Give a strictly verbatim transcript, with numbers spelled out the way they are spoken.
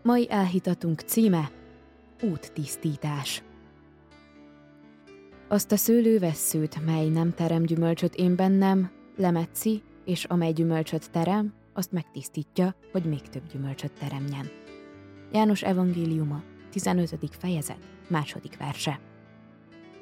Mai elhitatunk címe Úttisztítás. Azt a szőlővesszőt, mely nem terem gyümölcsöt én bennem, lemetszi, és amely gyümölcsöt terem, azt megtisztítja, hogy még több gyümölcsöt teremjen. János evangéliuma, tizenötödik fejezet, második verse.